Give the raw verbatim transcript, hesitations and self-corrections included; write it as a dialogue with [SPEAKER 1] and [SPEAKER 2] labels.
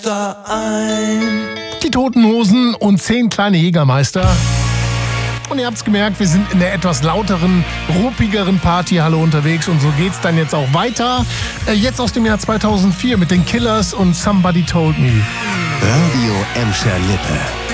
[SPEAKER 1] Die Toten Hosen und zehn kleine Jägermeister. Und ihr habt's gemerkt, wir sind in der etwas lauteren, ruppigeren Partyhalle unterwegs. Und so geht's dann jetzt auch weiter. Äh, jetzt aus dem Jahr zweitausendvier mit den Killers und Somebody Told Me.
[SPEAKER 2] Radio Emscher Lippe.